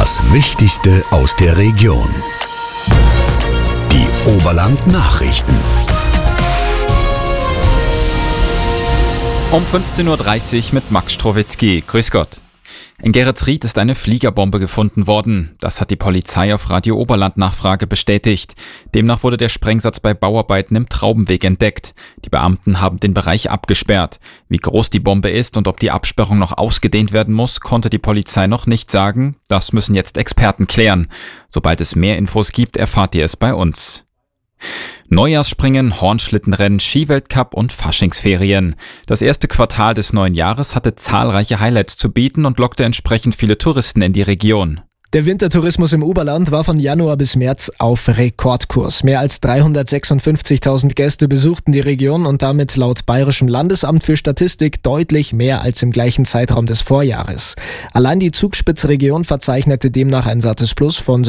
Das Wichtigste aus der Region. Die Oberland-Nachrichten. Um 15.30 Uhr mit Max Strowitzki. Grüß Gott. In Geretsried ist eine Fliegerbombe gefunden worden. Das hat die Polizei auf Radio Oberland Nachfrage bestätigt. Demnach wurde der Sprengsatz bei Bauarbeiten im Traubenweg entdeckt. Die Beamten haben den Bereich abgesperrt. Wie groß die Bombe ist und ob die Absperrung noch ausgedehnt werden muss, konnte die Polizei noch nicht sagen. Das müssen jetzt Experten klären. Sobald es mehr Infos gibt, erfahrt ihr es bei uns. Neujahrsspringen, Hornschlittenrennen, Skiweltcup und Faschingsferien. Das erste Quartal des neuen Jahres hatte zahlreiche Highlights zu bieten und lockte entsprechend viele Touristen in die Region. Der Wintertourismus im Oberland war von Januar bis März auf Rekordkurs. Mehr als 356.000 Gäste besuchten die Region und damit laut Bayerischem Landesamt für Statistik deutlich mehr als im gleichen Zeitraum des Vorjahres. Allein die Zugspitzregion verzeichnete demnach ein sattes Plus von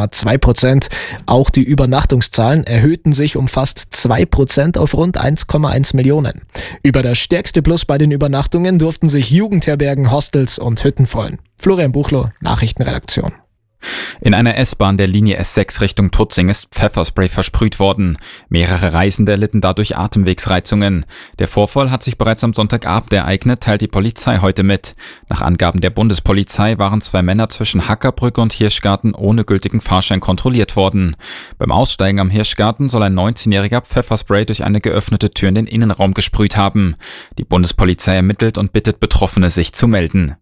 6,2%. Auch die Übernachtungszahlen erhöhten sich um fast 2% auf rund 1,1 Millionen. Über das stärkste Plus bei den Übernachtungen durften sich Jugendherbergen, Hostels und Hütten freuen. Florian Buchloh, Nachrichtenredaktion. In einer S-Bahn der Linie S6 Richtung Tutzing ist Pfefferspray versprüht worden. Mehrere Reisende erlitten dadurch Atemwegsreizungen. Der Vorfall hat sich bereits am Sonntagabend ereignet, teilt die Polizei heute mit. Nach Angaben der Bundespolizei waren 2 Männer zwischen Hackerbrücke und Hirschgarten ohne gültigen Fahrschein kontrolliert worden. Beim Aussteigen am Hirschgarten soll ein 19-jähriger Pfefferspray durch eine geöffnete Tür in den Innenraum gesprüht haben. Die Bundespolizei ermittelt und bittet Betroffene, sich zu melden.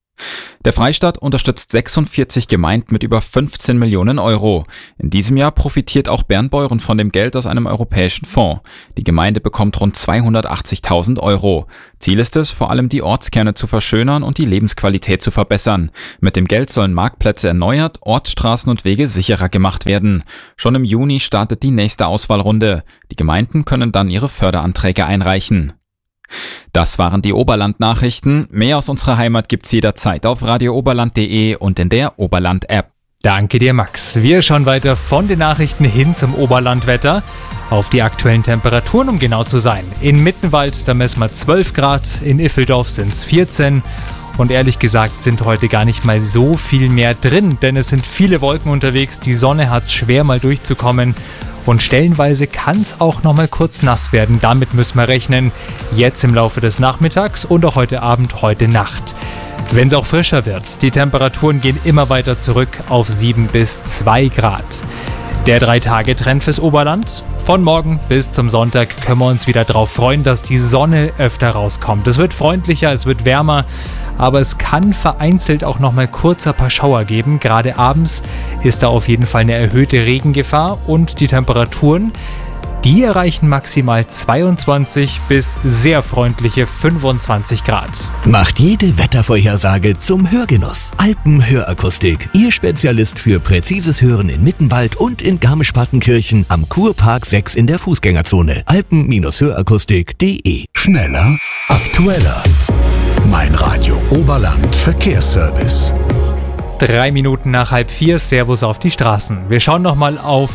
Der Freistaat unterstützt 46 Gemeinden mit über 15 Millionen Euro. In diesem Jahr profitiert auch Bernbeuren von dem Geld aus einem europäischen Fonds. Die Gemeinde bekommt rund 280.000 Euro. Ziel ist es, vor allem die Ortskerne zu verschönern und die Lebensqualität zu verbessern. Mit dem Geld sollen Marktplätze erneuert, Ortsstraßen und Wege sicherer gemacht werden. Schon im Juni startet die nächste Auswahlrunde. Die Gemeinden können dann ihre Förderanträge einreichen. Das waren die Oberland-Nachrichten. Mehr aus unserer Heimat gibt's jederzeit auf radiooberland.de und in der Oberland-App. Danke dir, Max. Wir schauen weiter von den Nachrichten hin zum Oberlandwetter. Auf die aktuellen Temperaturen, um genau zu sein. In Mittenwald, da messen wir 12 Grad, in Iffeldorf sind es 14. Und ehrlich gesagt sind heute gar nicht mal so viel mehr drin, denn es sind viele Wolken unterwegs. Die Sonne hat schwer mal durchzukommen. Und stellenweise kann es auch noch mal kurz nass werden. Damit müssen wir rechnen. Jetzt im Laufe des Nachmittags und auch heute Abend, heute Nacht. Wenn es auch frischer wird, die Temperaturen gehen immer weiter zurück auf 7 bis 2 Grad. Der 3-Tage-Trend fürs Oberland. Von morgen bis zum Sonntag können wir uns wieder darauf freuen, dass die Sonne öfter rauskommt. Es wird freundlicher, es wird wärmer, aber es kann vereinzelt auch noch mal kurz ein paar Schauer geben. Gerade abends ist da auf jeden Fall eine erhöhte Regengefahr und die Temperaturen, die erreichen maximal 22 bis sehr freundliche 25 Grad. Macht jede Wettervorhersage zum Hörgenuss. Alpenhörakustik, Ihr Spezialist für präzises Hören in Mittenwald und in Garmisch-Partenkirchen am Kurpark 6 in der Fußgängerzone. Alpen-hörakustik.de. Schneller, aktueller. Mein Radio Oberland Verkehrsservice. 3 Minuten nach 3:30, Servus auf die Straßen. Wir schauen nochmal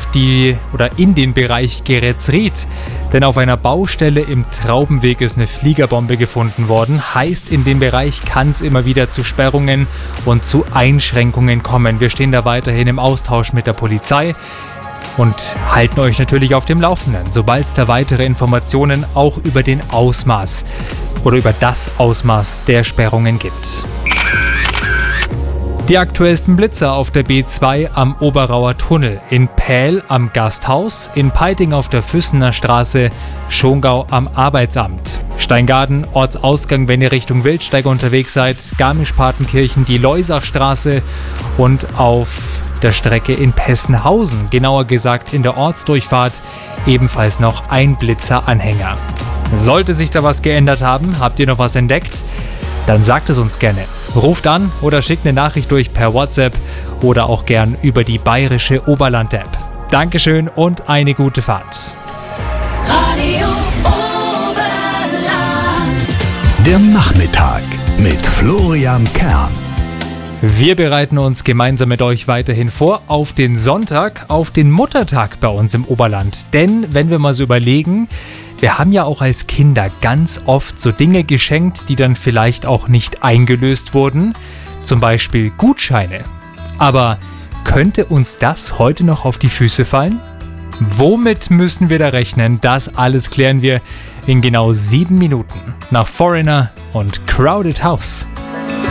in den Bereich Geretsried, denn auf einer Baustelle im Traubenweg ist eine Fliegerbombe gefunden worden. Heißt, in dem Bereich kann es immer wieder zu Sperrungen und zu Einschränkungen kommen. Wir stehen da weiterhin im Austausch mit der Polizei und halten euch natürlich auf dem Laufenden, sobald es da weitere Informationen auch über das Ausmaß der Sperrungen gibt. Die aktuellsten Blitzer auf der B2 am Oberauer Tunnel, in Pähl am Gasthaus, in Peiting auf der Füssener Straße, Schongau am Arbeitsamt, Steingaden, Ortsausgang, wenn ihr Richtung Wildsteig unterwegs seid, Garmisch-Partenkirchen, die Leusachstraße und auf der Strecke in Pessenhausen, genauer gesagt in der Ortsdurchfahrt, ebenfalls noch ein Blitzeranhänger. Sollte sich da was geändert haben, habt ihr noch was entdeckt? Dann sagt es uns gerne. Ruft an oder schickt eine Nachricht durch per WhatsApp oder auch gern über die bayerische Oberland-App. Dankeschön und eine gute Fahrt. Radio Oberland. Der Nachmittag mit Florian Kern. Wir bereiten uns gemeinsam mit euch weiterhin vor auf den Sonntag, auf den Muttertag bei uns im Oberland. Denn wenn wir mal so überlegen, wir haben ja auch als Kinder ganz oft so Dinge geschenkt, die dann vielleicht auch nicht eingelöst wurden. Zum Beispiel Gutscheine. Aber könnte uns das heute noch auf die Füße fallen? Womit müssen wir da rechnen? Das alles klären wir in genau 7 Minuten nach Foreigner und Crowded House.